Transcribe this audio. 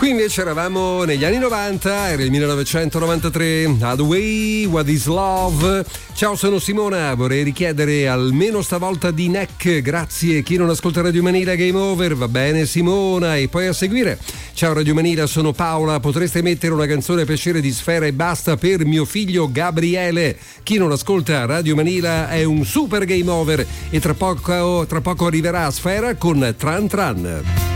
Qui invece eravamo negli anni 90, era il 1993, The Way, What is Love. Ciao, sono Simona, vorrei richiedere almeno stavolta di Neck, grazie. Chi non ascolta Radio Manila, Game Over, va bene Simona. E poi a seguire, ciao Radio Manila, sono Paola, potreste mettere una canzone Piacere di Sfera e Basta per mio figlio Gabriele. Chi non ascolta Radio Manila è un super Game Over e tra poco arriverà Sfera con Tran Tran.